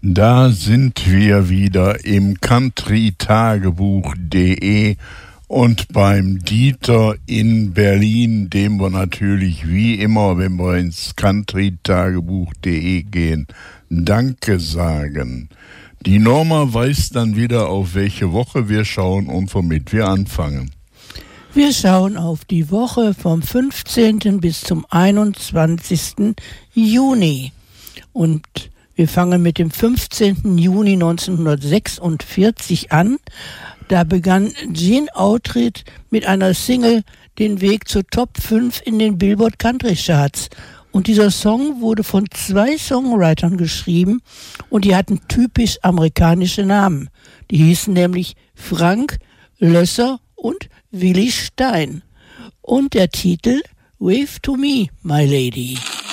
Da sind wir wieder im countrytagebuch.de und beim Dieter in Berlin, dem wir natürlich wie immer, wenn wir ins countrytagebuch.de gehen, Danke sagen. Die Norma weiß dann wieder, auf welche Woche wir schauen und womit wir anfangen. Wir schauen auf die Woche vom 15. bis zum 21. Juni. Und wir fangen mit dem 15. Juni 1946 an. Da begann Gene Autry mit einer Single den Weg zur Top 5 in den Billboard Country Charts. Und dieser Song wurde von 2 Songwritern geschrieben und die hatten typisch amerikanische Namen. Die hießen nämlich Frank Loesser und Willi Stein. Und der Titel Wave to Me, My Lady.